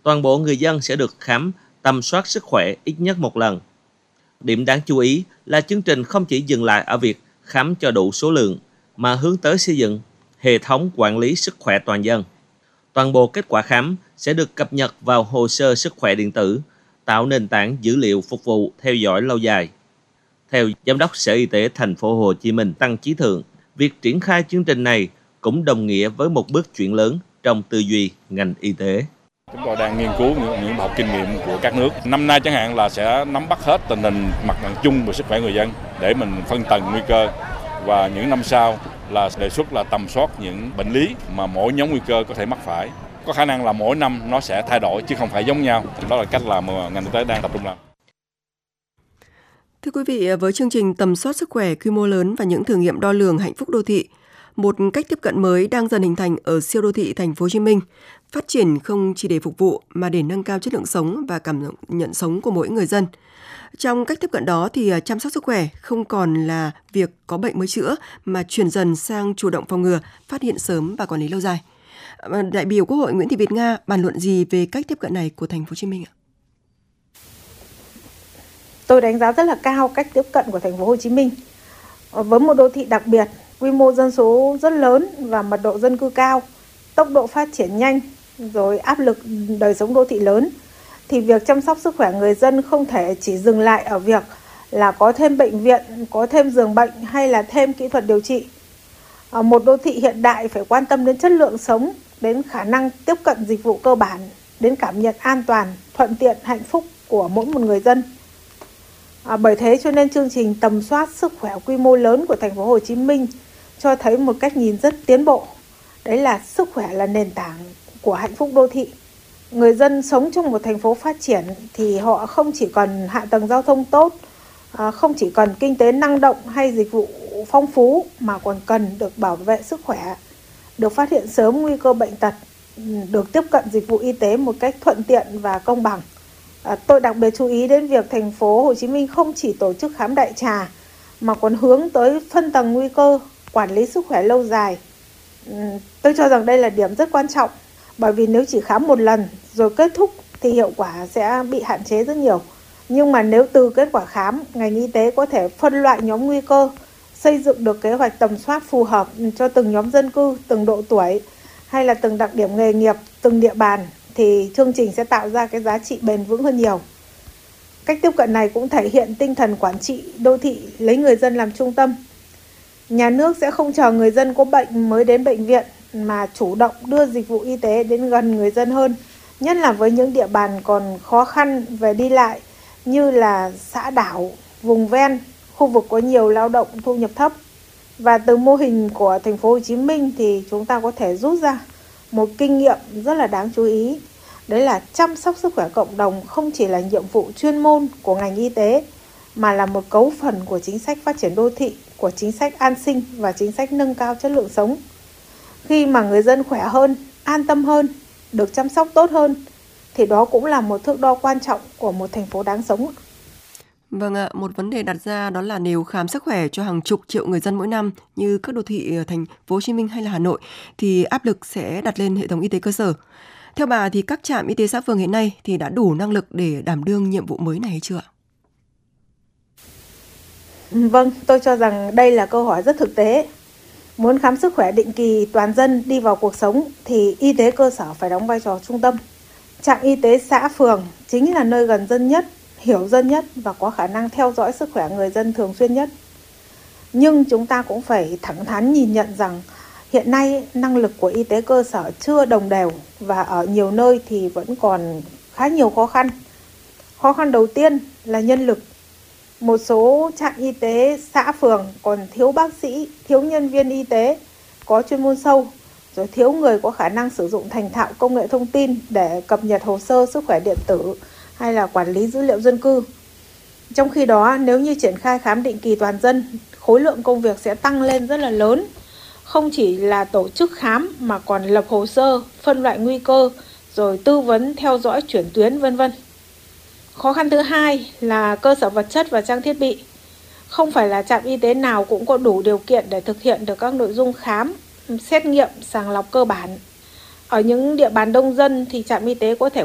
Toàn bộ người dân sẽ được khám, tầm soát sức khỏe ít nhất một lần. Điểm đáng chú ý là chương trình không chỉ dừng lại ở việc khám cho đủ số lượng, mà hướng tới xây dựng hệ thống quản lý sức khỏe toàn dân. Toàn bộ kết quả khám sẽ được cập nhật vào hồ sơ sức khỏe điện tử, tạo nền tảng dữ liệu phục vụ theo dõi lâu dài. Theo Giám đốc Sở Y tế Thành phố Hồ Chí Minh Tăng Chí Thượng, việc triển khai chương trình này cũng đồng nghĩa với một bước chuyển lớn trong tư duy ngành y tế. Chúng tôi đang nghiên cứu những bài học kinh nghiệm của các nước. Năm nay chẳng hạn là sẽ nắm bắt hết tình hình mặt bằng chung về sức khỏe người dân để mình phân tầng nguy cơ, và những năm sau là đề xuất là tầm soát những bệnh lý mà mỗi nhóm nguy cơ có thể mắc phải. Có khả năng là mỗi năm nó sẽ thay đổi chứ không phải giống nhau. Đó là cách làm mà ngành y tế đang tập trung làm. Thưa quý vị, với chương trình tầm soát sức khỏe quy mô lớn và những thử nghiệm đo lường hạnh phúc đô thị, một cách tiếp cận mới đang dần hình thành ở siêu đô thị Thành phố Hồ Chí Minh, phát triển không chỉ để phục vụ mà để nâng cao chất lượng sống và cảm nhận sống của mỗi người dân. Trong cách tiếp cận đó thì chăm sóc sức khỏe không còn là việc có bệnh mới chữa mà chuyển dần sang chủ động phòng ngừa, phát hiện sớm và quản lý lâu dài. Đại biểu Quốc hội Nguyễn Thị Việt Nga bàn luận gì về cách tiếp cận này của Thành phố Hồ Chí Minh ạ? Tôi đánh giá rất là cao cách tiếp cận của Thành phố Hồ Chí Minh. Với một đô thị đặc biệt, quy mô dân số rất lớn và mật độ dân cư cao, tốc độ phát triển nhanh, rồi áp lực đời sống đô thị lớn, thì việc chăm sóc sức khỏe người dân không thể chỉ dừng lại ở việc là có thêm bệnh viện, có thêm giường bệnh hay là thêm kỹ thuật điều trị. Một đô thị hiện đại phải quan tâm đến chất lượng sống, đến khả năng tiếp cận dịch vụ cơ bản, đến cảm nhận an toàn, thuận tiện, hạnh phúc của mỗi một người dân. Bởi thế cho nên chương trình tầm soát sức khỏe quy mô lớn của Thành phố Hồ Chí Minh cho thấy một cách nhìn rất tiến bộ. Đấy là sức khỏe là nền tảng của hạnh phúc đô thị. Người dân sống trong một thành phố phát triển thì họ không chỉ cần hạ tầng giao thông tốt, không chỉ cần kinh tế năng động hay dịch vụ phong phú, mà còn cần được bảo vệ sức khỏe, được phát hiện sớm nguy cơ bệnh tật, được tiếp cận dịch vụ y tế một cách thuận tiện và công bằng. Tôi đặc biệt chú ý đến việc Thành phố Hồ Chí Minh không chỉ tổ chức khám đại trà mà còn hướng tới phân tầng nguy cơ, quản lý sức khỏe lâu dài. Tôi cho rằng đây là điểm rất quan trọng, bởi vì nếu chỉ khám một lần rồi kết thúc thì hiệu quả sẽ bị hạn chế rất nhiều. Nhưng mà nếu từ kết quả khám, ngành y tế có thể phân loại nhóm nguy cơ, xây dựng được kế hoạch tầm soát phù hợp cho từng nhóm dân cư, từng độ tuổi hay là từng đặc điểm nghề nghiệp, từng địa bàn, thì chương trình sẽ tạo ra cái giá trị bền vững hơn nhiều. Cách tiếp cận này cũng thể hiện tinh thần quản trị đô thị lấy người dân làm trung tâm. Nhà nước sẽ không chờ người dân có bệnh mới đến bệnh viện mà chủ động đưa dịch vụ y tế đến gần người dân hơn, nhất là với những địa bàn còn khó khăn về đi lại như là xã đảo, vùng ven, khu vực có nhiều lao động thu nhập thấp. Và từ mô hình của Thành phố Hồ Chí Minh thì chúng ta có thể rút ra một kinh nghiệm rất là đáng chú ý. Đấy là chăm sóc sức khỏe cộng đồng không chỉ là nhiệm vụ chuyên môn của ngành y tế mà là một cấu phần của chính sách phát triển đô thị, của chính sách an sinh và chính sách nâng cao chất lượng sống. Khi mà người dân khỏe hơn, an tâm hơn, được chăm sóc tốt hơn thì đó cũng là một thước đo quan trọng của một thành phố đáng sống. Vâng ạ, một vấn đề đặt ra đó là nếu khám sức khỏe cho hàng chục triệu người dân mỗi năm như các đô thị Thành phố Hồ Chí Minh hay là Hà Nội thì áp lực sẽ đặt lên hệ thống y tế cơ sở. Theo bà thì các trạm y tế xã phường hiện nay thì đã đủ năng lực để đảm đương nhiệm vụ mới này hay chưa ạ? Vâng, tôi cho rằng đây là câu hỏi rất thực tế. Muốn khám sức khỏe định kỳ toàn dân đi vào cuộc sống thì y tế cơ sở phải đóng vai trò trung tâm. Trạm y tế xã phường chính là nơi gần dân nhất, hiểu dân nhất và có khả năng theo dõi sức khỏe người dân thường xuyên nhất. Nhưng chúng ta cũng phải thẳng thắn nhìn nhận rằng hiện nay năng lực của y tế cơ sở chưa đồng đều và ở nhiều nơi thì vẫn còn khá nhiều khó khăn. Khó khăn đầu tiên là nhân lực. Một số trạm y tế xã phường còn thiếu bác sĩ, thiếu nhân viên y tế có chuyên môn sâu, rồi thiếu người có khả năng sử dụng thành thạo công nghệ thông tin để cập nhật hồ sơ sức khỏe điện tử hay là quản lý dữ liệu dân cư. Trong khi đó, nếu như triển khai khám định kỳ toàn dân, khối lượng công việc sẽ tăng lên rất là lớn. Không chỉ là tổ chức khám mà còn lập hồ sơ, phân loại nguy cơ, rồi tư vấn, theo dõi, chuyển tuyến, v.v. Khó khăn thứ hai là cơ sở vật chất và trang thiết bị. Không phải là trạm y tế nào cũng có đủ điều kiện để thực hiện được các nội dung khám, xét nghiệm, sàng lọc cơ bản. Ở những địa bàn đông dân thì trạm y tế có thể